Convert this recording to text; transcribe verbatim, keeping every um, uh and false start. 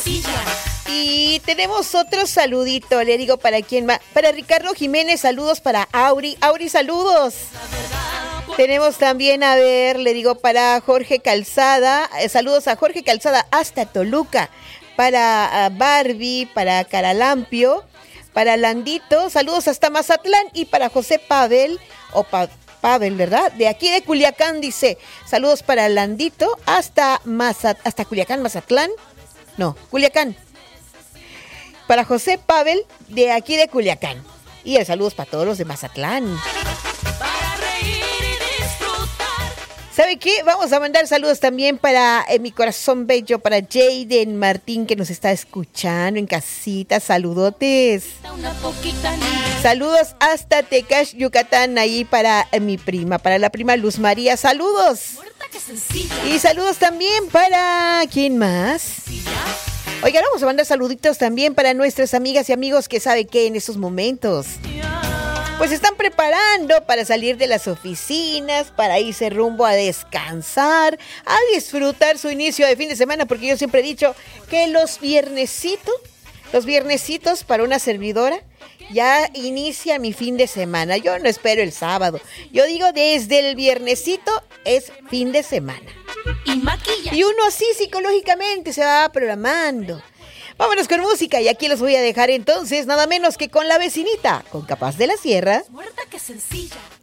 Y tenemos otro saludito, le digo para quién más. Para Ricardo Jiménez, saludos para Auri. Auri, saludos. Tenemos también, a ver, le digo para Jorge Calzada, eh, saludos a Jorge Calzada hasta Toluca. Para uh, Barbie, para Caralampio, para Landito, saludos hasta Mazatlán. Y para José Pavel, o pa Pavel, ¿verdad? De aquí de Culiacán, dice, saludos para Landito hasta, Mazat hasta Culiacán, Mazatlán. No, Culiacán. Para José Pavel, de aquí de Culiacán. Y el saludos para todos los de Mazatlán. ¿Sabe qué? Vamos a mandar saludos también para eh, mi corazón bello, para Jaden Martín, que nos está escuchando en casita. Saludotes. Saludos hasta Tecash, Yucatán, ahí para eh, mi prima, para la prima Luz María. Saludos. Y saludos también para... ¿quién más? Oigan, vamos a mandar saluditos también para nuestras amigas y amigos que sabe que en estos momentos pues se están preparando para salir de las oficinas, para irse rumbo a descansar, a disfrutar su inicio de fin de semana, porque yo siempre he dicho que los viernesitos, los viernesitos para una servidora ya inicia mi fin de semana. Yo no espero el sábado, yo digo desde el viernesito es fin de semana. Y maquilla. Y uno así psicológicamente se va programando. Vámonos con música y aquí los voy a dejar entonces nada menos que con La Vecinita, con Capaz de la Sierra. Muerta que sencilla.